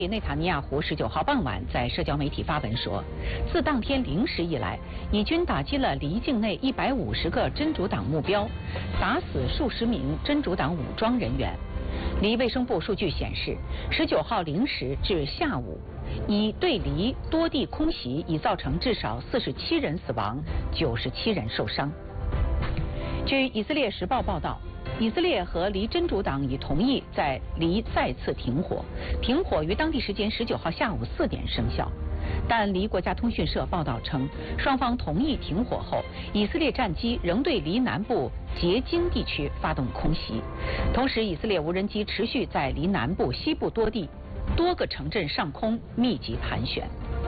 内塔尼亚胡19号傍晚在社交媒体发文说，自当天0时以来，以军打击了黎境内150个真主党目标，打死数十名真主党武装人员。黎卫生部数据显示，19号0时至下午，以对黎多地空袭已造成至少47人死亡，97人受伤。据以色列时报报道，以色列和黎真主党已同意在黎再次停火，停火于当地时间19号下午4点生效。但黎国家通讯社报道称，双方同意停火后，以色列战机仍对黎南部结晶地区发动空袭。同时，以色列无人机持续在黎南部、西部多个城镇上空密集盘旋。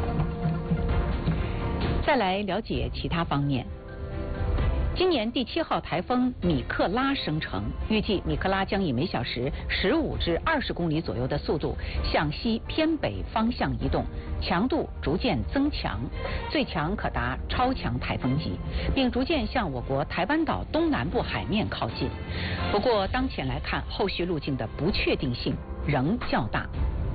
再来了解其他方面。今年第7号台风米克拉生成，预计米克拉将以每小时15至20公里左右的速度向西偏北方向移动，强度逐渐增强，最强可达超强台风级，并逐渐向我国台湾岛东南部海面靠近。不过，当前来看，后续路径的不确定性仍较大。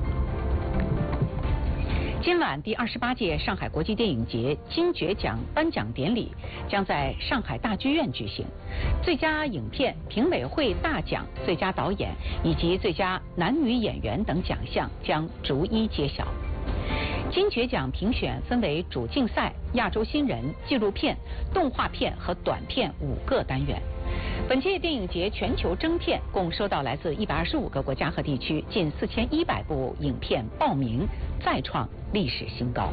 今晚第28届上海国际电影节金爵奖颁奖典礼将在上海大剧院举行，最佳影片、评委会大奖、最佳导演以及最佳男女演员等奖项将逐一揭晓。金爵奖评选分为主竞赛、亚洲新人、纪录片、动画片和短片5个单元。本届电影节全球征片共收到来自125个国家和地区近4100部影片报名，再创历史新高。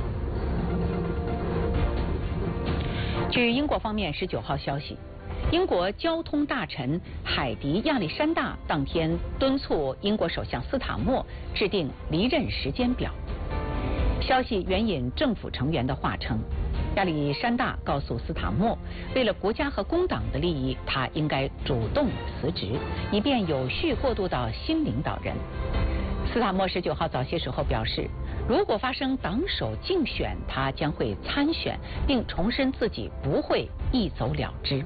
据英国方面19号消息，英国交通大臣海迪亚历山大当天敦促英国首相斯塔默制定离任时间表。消息援引政府成员的话称，亚历山大告诉斯塔默，为了国家和工党的利益，他应该主动辞职，以便有序过渡到新领导人。斯塔默19号早些时候表示，如果发生党首竞选，他将会参选，并重申自己不会一走了之。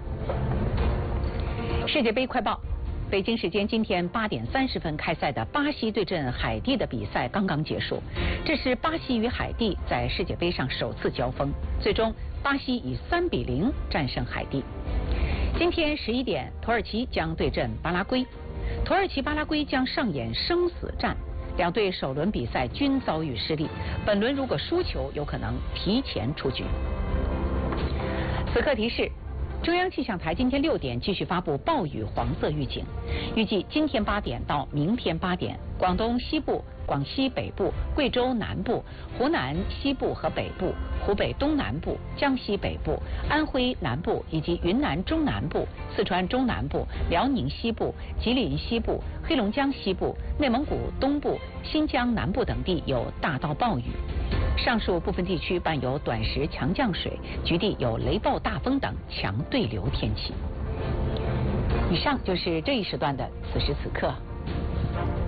世界杯快报。北京时间今天8点30分开赛的巴西对阵海地的比赛刚刚结束，这是巴西与海地在世界杯上首次交锋，最终巴西以3比0战胜海地。今天11点，土耳其将对阵巴拉圭，土耳其巴拉圭将上演生死战，两队首轮比赛均遭遇失利，本轮如果输球，有可能提前出局。此刻提示。中央气象台今天6点继续发布暴雨黄色预警，预计今天8点到明天8点，广东西部、广西北部、贵州南部、湖南西部和北部、湖北东南部、江西北部、安徽南部以及云南中南部、四川中南部、辽宁西部、吉林西部、黑龙江西部、内蒙古东部、新疆南部等地有大到暴雨。上述部分地区伴有短时强降水，局地有雷暴大风等强对流天气。以上就是这一时段的此时此刻。